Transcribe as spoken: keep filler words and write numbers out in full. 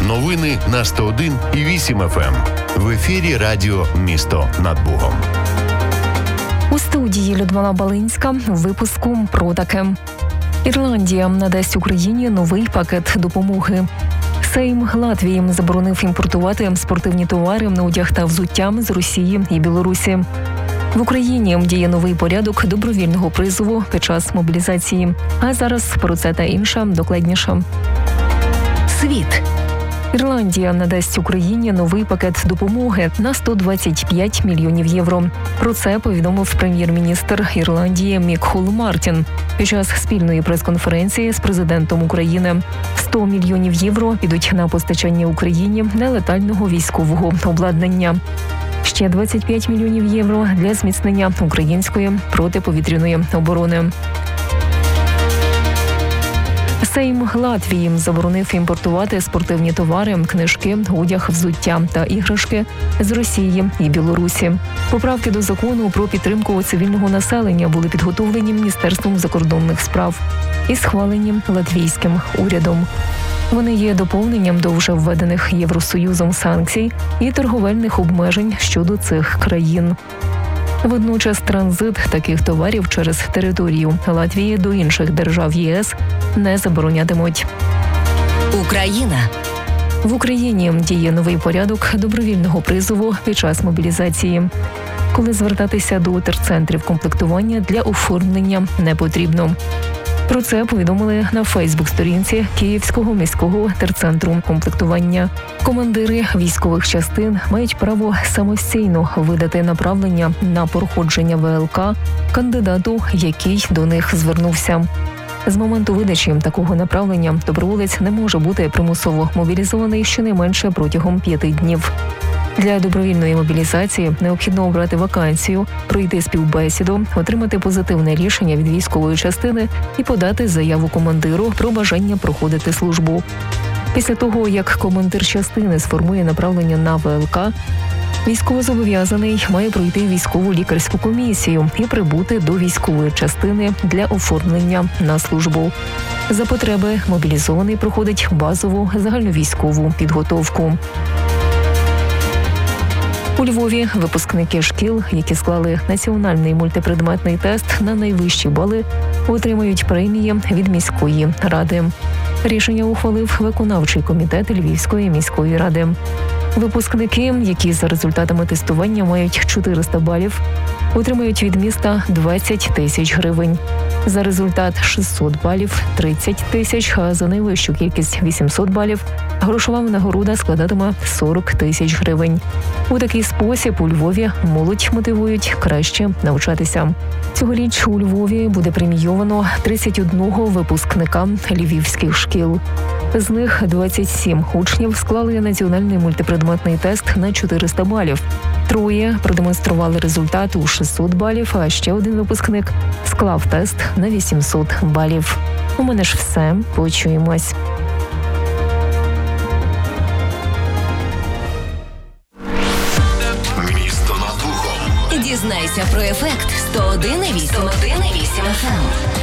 Новини на сто один і вісім еф ем. В ефірі радіо «Місто над Богом». У студії Людмила Балинська у випуску про таке. Ірландія надасть Україні новий пакет допомоги. Сейм Латвії заборонив імпортувати спортивні товари, одяг та взуття з Росії і Білорусі. В Україні діє новий порядок добровільного призову під час мобілізації. А зараз про це та інше докладніше. Світ. Ірландія надасть Україні новий пакет допомоги на сто двадцять п'ять мільйонів євро. Про це повідомив прем'єр-міністр Ірландії Мікхол Мартін під час спільної прес-конференції з президентом України. сто мільйонів євро підуть на постачання Україні нелетального військового обладнання. Ще двадцять п'ять мільйонів євро для зміцнення української протиповітряної оборони. Сейм Латвії заборонив імпортувати спортивні товари, книжки, одяг, взуття та іграшки з Росії і Білорусі. Поправки до закону про підтримку цивільного населення були підготовлені Міністерством закордонних справ і схвалені латвійським урядом. Вони є доповненням до вже введених Євросоюзом санкцій і торговельних обмежень щодо цих країн. Водночас транзит таких товарів через територію Латвії до інших держав ЄС не заборонятимуть. Україна. В Україні діє новий порядок добровільного призову під час мобілізації, коли звертатися до терцентрів комплектування для оформлення не потрібно. Про це повідомили на Фейсбук-сторінці Київського міського терцентру комплектування. Командири військових частин мають право самостійно видати направлення на проходження ве el ка кандидату, який до них звернувся. З моменту видачі такого направлення доброволець не може бути примусово мобілізований щонайменше протягом п'яти днів. Для добровільної мобілізації необхідно обрати вакансію, пройти співбесіду, отримати позитивне рішення від військової частини і подати заяву командиру про бажання проходити службу. Після того, як командир частини сформує направлення на ве el ка, військовозобов'язаний має пройти військову лікарську комісію і прибути до військової частини для оформлення на службу. За потреби мобілізований проходить базову загальновійськову підготовку. У Львові випускники шкіл, які склали національний мультипредметний тест на найвищі бали, отримають премії від міської ради. Рішення ухвалив виконавчий комітет Львівської міської ради. Випускники, які за результатами тестування мають чотириста балів, отримають від міста двадцять тисяч гривень. За результат шістсот балів – тридцять тисяч, а за найвищу кількість вісімсот балів грошова винагорода складатиме сорок тисяч гривень. У такий спосіб у Львові молодь мотивують краще навчатися. Цьогоріч у Львові буде премійовано тридцять один випускника львівських шкіл. З них двадцять сім учнів склали національний мультипредметний тест на чотириста балів. Троє продемонстрували результат у шістсот балів, а ще один випускник склав тест на вісімсот балів. У мене ж все. Почуємось. Місто над Богом. Дізнайся про ефект сто один і вісім еф ем.